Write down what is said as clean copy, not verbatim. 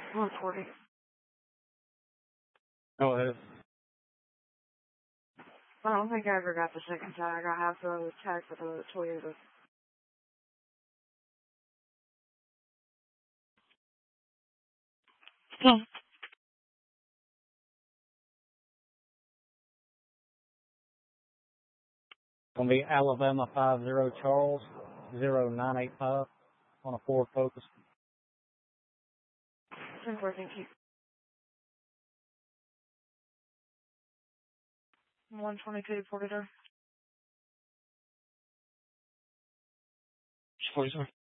140. Go ahead. I don't think I ever got the second tag. I have the tag for the Toyota. Gonna be Alabama 50 Charles 0985 on a Ford Focus. 10-4, thank you. 122, Portator. 40, sir.